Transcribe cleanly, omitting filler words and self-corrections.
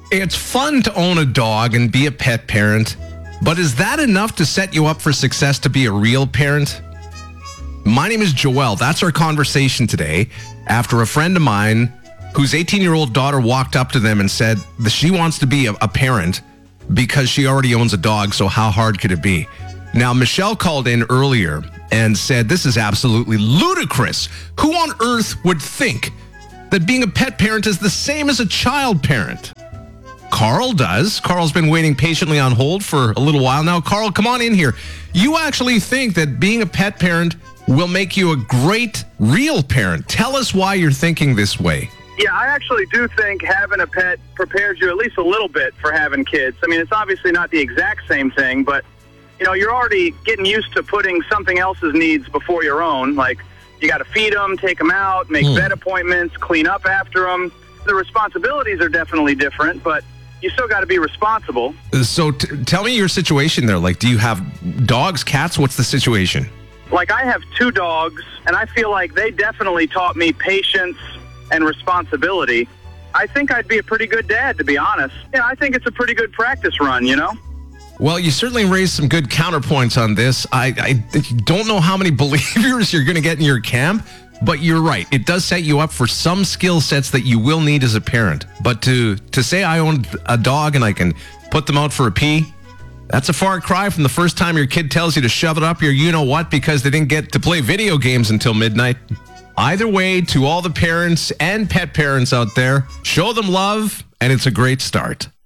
It's fun to own a dog and be a pet parent, but is that enough to set you up for success to be a real parent? My name is Joel. That's our conversation today after a friend of mine whose 18-year-old daughter walked up to them and said that she wants to be a parent because she already owns a dog, so how hard could it be? Now, Michelle called in earlier and said this is absolutely ludicrous. Who on earth would think that being a pet parent is the same as a child parent? Carl does. Carl's been waiting patiently on hold for a little while now. Carl, come on in here. You actually think that being a pet parent will make you a great real parent. Tell us why you're thinking this way. Yeah, I actually do think having a pet prepares you at least a little bit for having kids. I mean, it's obviously not the exact same thing, but, you know, you're already getting used to putting something else's needs before your own. Like, you got to feed them, take them out, make vet appointments, clean up after them. The responsibilities are definitely different, but you still got to be responsible. So tell me your situation there. Like, do you have dogs, cats? What's the situation? Like, I have 2 dogs, and I feel like they definitely taught me patience and responsibility. I think I'd be a pretty good dad, to be honest. Yeah, I think it's a pretty good practice run, you know? Well, you certainly raised some good counterpoints on this. I don't know how many believers you're going to get in your camp, but you're right. It does set you up for some skill sets that you will need as a parent. But to say I own a dog and I can put them out for a pee, that's a far cry from the first time your kid tells you to shove it up your you-know-what because they didn't get to play video games until midnight. Either way, to all the parents and pet parents out there, show them love, and it's a great start.